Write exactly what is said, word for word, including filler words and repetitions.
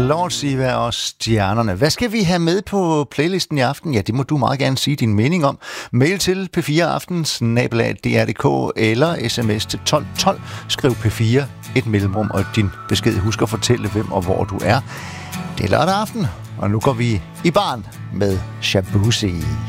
Lord Siva og Stjernerne. Hvad skal vi have med på playlisten i aften? Ja, det må du meget gerne sige din mening om. Mail til p fire aften snabel-a d r punktum d k eller sms til tolv tolv. Skriv P fire, et mellemrum og din besked. Husk at fortælle, hvem og hvor du er. Det er lørdag aften, og nu går vi i barn med Shabuzi.